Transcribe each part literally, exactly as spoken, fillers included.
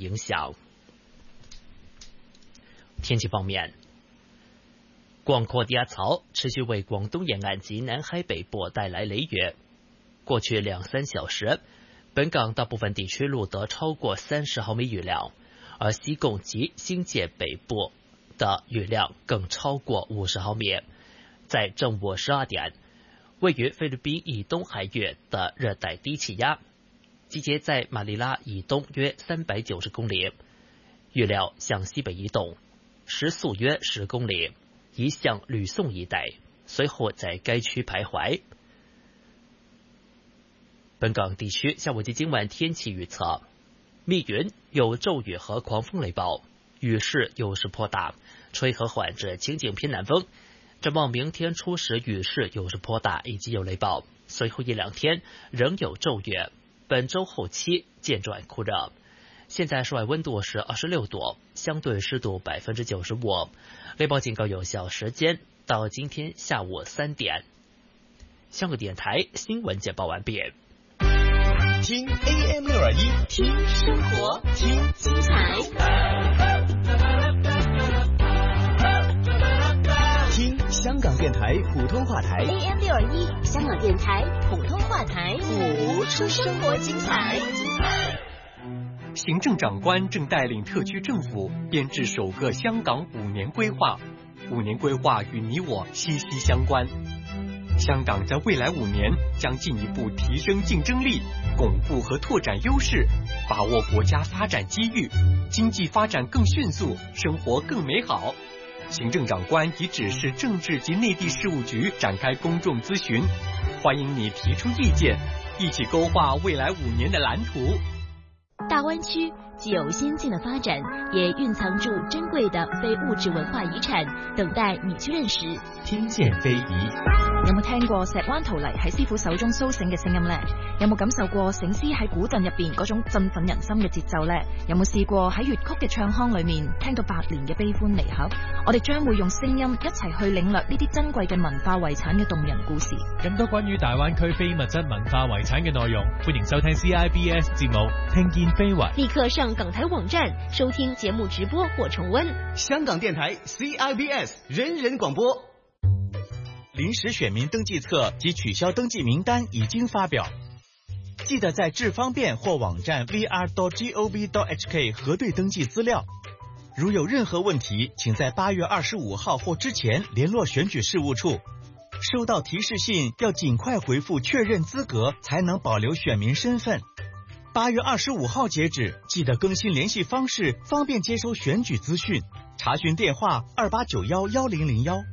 影响。天气方面，广阔低压槽持续为广东沿岸及南海北部带来雷雨。过去两三小时，本港大部分地区录得超过三十毫米雨量，而西贡及新界北部的雨量更超过五十毫米。在正午十二点，位于菲律宾以东海域的热带低气压集结在马尼拉以东约三百九十公里，预料向西北移动，时速约十公里，移向吕宋一带，随后在该区徘徊。本港地区下午及今晚天气预测：密云，有骤雨和狂风雷暴，雨势有时颇大，吹和缓至清劲偏南风。展望明天初时雨势有时颇大，以及有雷暴，随后一两天仍有骤雨。本周后期渐转酷热。现在室外温度是二十六度，相对湿度百分之九十五。雷暴警告有效时间到今天下午三点。香港电台新闻简报完毕。 听 A M 六二一， 听生活，听精彩， 听香港电台普通话台 A M 六二一，香港电台普通话台， 谱出生活精彩。 行政长官正带领特区政府编制首个香港五年规划，五年规划与你我息息相关。香港在未来五年将进一步提升竞争力，巩固和拓展优势，把握国家发展机遇，经济发展更迅速，生活更美好。行政长官已指示政治及内地事务局展开公众咨询，欢迎你提出意见，一起勾画未来五年的蓝图。 大湾区既有先进的发展，也蕴藏住珍貴的非物質文化遺產，等待你去認識。 聽見非遺。 有冇聽過石灣陶泥喺師傅手中蘇醒嘅聲音呢？有冇感受過醒獅喺古鎮入邊嗰種振奮人心嘅節奏呢？有冇試過喺粵曲嘅唱腔裏面聽到百年嘅悲歡離合？我哋將會用聲音一齊去領略呢啲珍貴嘅文化遺產嘅動人故事。 更多關於大灣區非物質文化遺產嘅內容，歡迎收聽 C I B S 節目《聽見非遺》。 立刻上港台網站收聽節目直播或重溫。 香港電台 C I B S 人人廣播。 臨時選民登記冊及取消登記名單已經發表，記得在智方便或網站 v r dot gov dot h k 核對登記資料。如有任何問題，請在八月二十五號或之前聯絡選舉事務處。收到提示信要盡快回復確認資格，才能保留選民身份。八月二十五號截止，記得更新聯繫方式，方便接收選舉資訊。查詢電話二八九幺幺零零幺。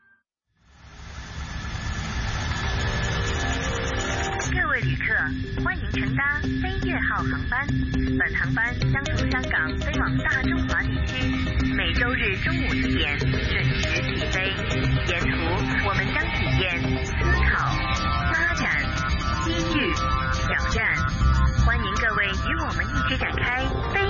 各位旅客，欢迎乘搭飞跃号航班。本航班将从香港飞往大中华地区，每周日中午一点准时起飞。沿途我们将体验思考、发展、机遇、挑战。欢迎各位与我们一起展开飞